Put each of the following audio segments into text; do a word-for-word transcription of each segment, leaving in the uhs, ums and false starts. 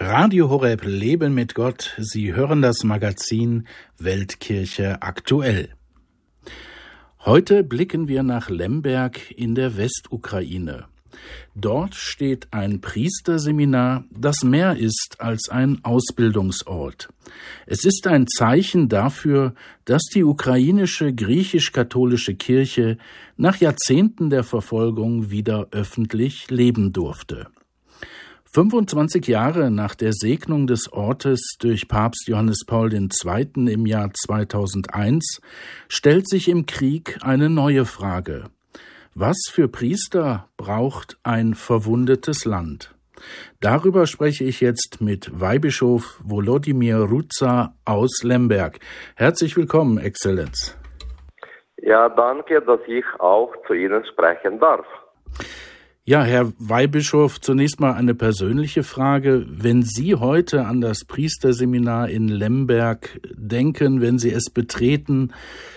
Radio Horeb Leben mit Gott. Sie hören das Magazin Weltkirche aktuell. Heute blicken wir nach Lemberg in der Westukraine. Dort steht ein Priesterseminar, das mehr ist als ein Ausbildungsort. Es ist ein Zeichen dafür, dass die ukrainische griechisch-katholische Kirche nach Jahrzehnten der Verfolgung wieder öffentlich leben durfte. fünfundzwanzig Jahre nach der Segnung des Ortes durch Papst Johannes Paul der Zweite. Im Jahr zweitausendeins stellt sich im Krieg eine neue Frage. Was für Priester braucht ein verwundetes Land? Darüber spreche ich jetzt mit Weihbischof Volodymyr Rudza aus Lemberg. Herzlich willkommen, Exzellenz. Ja, danke, dass ich auch zu Ihnen sprechen darf. Ja, Herr Weihbischof, zunächst mal eine persönliche Frage. Wenn Sie heute an das Priesterseminar in Lemberg denken, wenn Sie es betreten,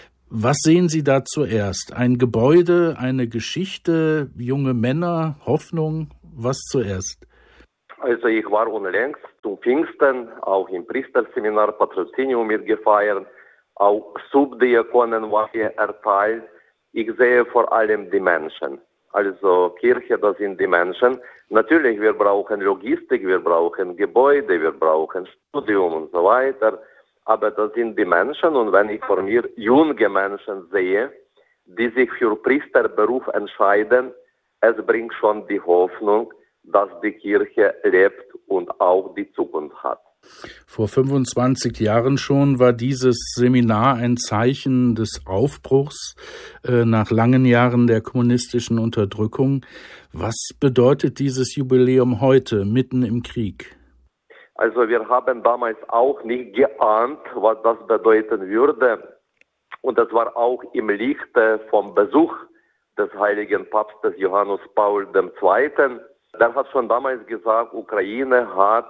was sehen Sie da zuerst? Ein Gebäude, eine Geschichte, junge Männer, Hoffnung? Was zuerst? Also ich war unlängst zum Pfingsten auch im Priesterseminar Patrozinium mitgefeiert, auch Subdiakonenweihe erteilt. Ich sehe vor allem die Menschen. Also Kirche, das sind die Menschen. Natürlich, wir brauchen Logistik, wir brauchen Gebäude, wir brauchen Studium und so weiter. Aber das sind die Menschen. Und wenn ich vor mir junge Menschen sehe, die sich für Priesterberuf entscheiden, es bringt schon die Hoffnung, dass die Kirche lebt und auch die Zukunft hat. Vor fünfundzwanzig Jahren schon war dieses Seminar ein Zeichen des Aufbruchs äh, nach langen Jahren der kommunistischen Unterdrückung. Was bedeutet dieses Jubiläum heute, mitten im Krieg? Also wir haben damals auch nicht geahnt, was das bedeuten würde. Und das war auch im Lichte vom Besuch des heiligen Papstes Johannes Paul der Zweite. Der hat schon damals gesagt, Ukraine hat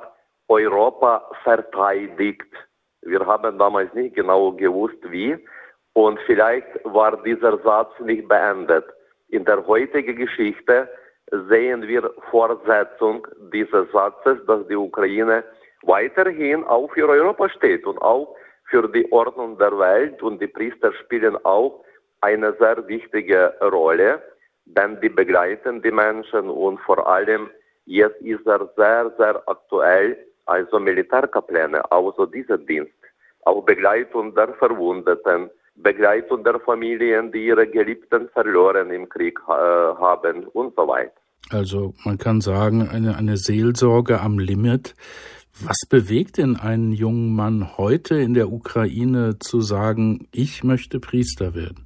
Europa verteidigt. Wir haben damals nicht genau gewusst, wie. Und vielleicht war dieser Satz nicht beendet. In der heutigen Geschichte sehen wir Fortsetzung dieses Satzes, dass die Ukraine weiterhin auch für Europa steht und auch für die Ordnung der Welt. Und die Priester spielen auch eine sehr wichtige Rolle, denn die begleiten die Menschen und vor allem jetzt ist er sehr, sehr aktuell. Also Militärkaplane, also dieser Dienst, auch Begleitung der Verwundeten, Begleitung der Familien, die ihre Geliebten verloren im Krieg äh, haben und so weiter. Also man kann sagen, eine, eine Seelsorge am Limit. Was bewegt denn einen jungen Mann heute in der Ukraine zu sagen, ich möchte Priester werden?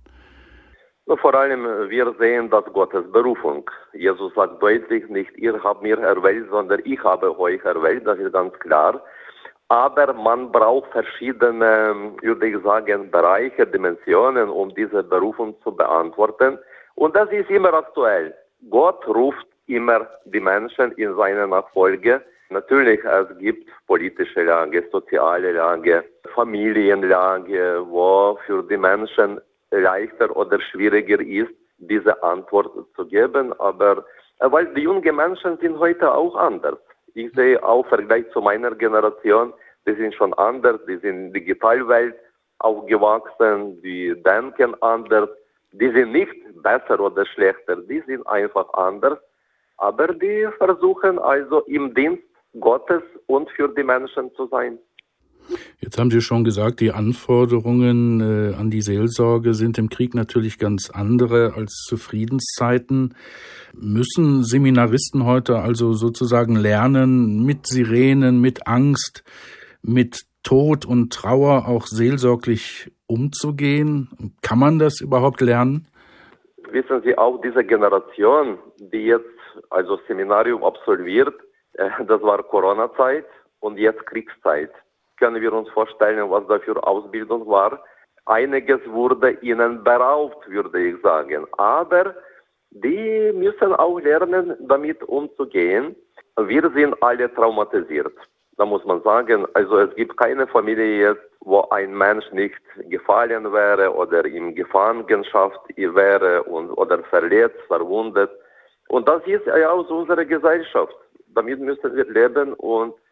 Vor allem, wir sehen das Gottes Berufung. Jesus sagt deutlich, nicht ihr habt mir erwählt, sondern ich habe euch erwählt, das ist ganz klar. Aber man braucht verschiedene, würde ich sagen, Bereiche, Dimensionen, um diese Berufung zu beantworten. Und das ist immer aktuell. Gott ruft immer die Menschen in seine Nachfolge. Natürlich, es gibt politische Lage, soziale Lage, Familienlage, wo für die Menschen leichter oder schwieriger ist, diese Antwort zu geben. Aber weil die jungen Menschen sind heute auch anders. Ich sehe auch im Vergleich zu meiner Generation, die sind schon anders, die sind in der Digitalwelt aufgewachsen, die denken anders, die sind nicht besser oder schlechter, die sind einfach anders. Aber die versuchen also im Dienst Gottes und für die Menschen zu sein. Jetzt haben Sie schon gesagt, die Anforderungen äh, an die Seelsorge sind im Krieg natürlich ganz andere als zu Friedenszeiten. Müssen Seminaristen heute also sozusagen lernen, mit Sirenen, mit Angst, mit Tod und Trauer auch seelsorglich umzugehen? Kann man das überhaupt lernen? Wissen Sie, auch diese Generation, die jetzt also Seminarium absolviert, äh, das war Corona-Zeit und jetzt Kriegszeit. Können wir uns vorstellen, was da für Ausbildung war. Einiges wurde ihnen beraubt, würde ich sagen. Aber die müssen auch lernen, damit umzugehen. Wir sind alle traumatisiert. Da muss man sagen, also es gibt keine Familie jetzt, wo ein Mensch nicht gefallen wäre oder in Gefangenschaft wäre und, oder verletzt, verwundet. Und das ist ja aus unserer Gesellschaft. Damit müssen wir leben und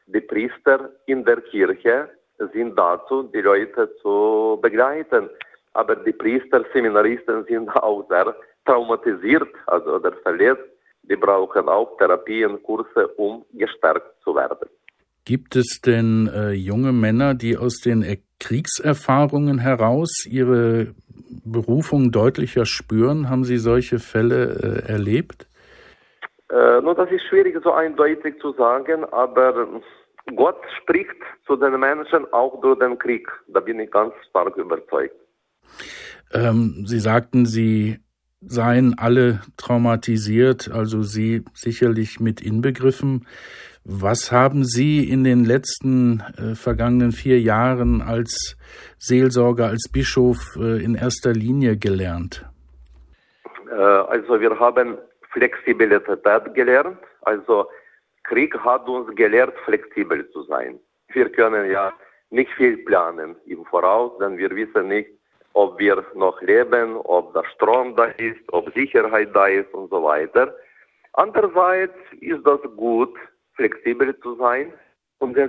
die Priester in der Kirche sind dazu, die Leute zu begleiten. Aber die Priester, Seminaristen sind auch sehr traumatisiert, also oder verletzt. Die brauchen auch Therapien, Kurse, um gestärkt zu werden. Gibt es denn äh, junge Männer, die aus den er- Kriegserfahrungen heraus ihre Berufung deutlicher spüren? Haben Sie solche Fälle äh, erlebt? Äh, nun, das ist schwierig so eindeutig zu sagen, aber Gott spricht zu den Menschen auch durch den Krieg. Da bin ich ganz stark überzeugt. Ähm, Sie sagten, Sie seien alle traumatisiert, also Sie sicherlich mit inbegriffen. Was haben Sie in den letzten äh, vergangenen vier Jahren als Seelsorger, als Bischof äh, in erster Linie gelernt? Äh, also wir haben Flexibilität gelernt. Also Krieg hat uns gelehrt, flexibel zu sein. Wir können ja nicht viel planen im Voraus, denn wir wissen nicht, ob wir noch leben, ob der Strom da ist, ob Sicherheit da ist und so weiter. Andererseits ist das gut, flexibel zu sein und